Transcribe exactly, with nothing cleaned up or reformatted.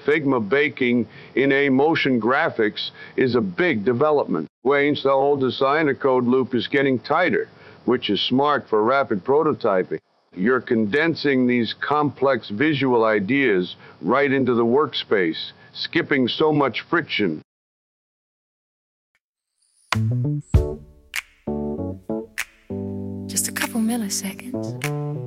Figma baking in A motion graphics is a big development. Wayne's the whole designer code loop is getting tighter, which is smart for rapid prototyping. You're condensing these complex visual ideas right into the workspace, skipping so much friction. Just a couple milliseconds.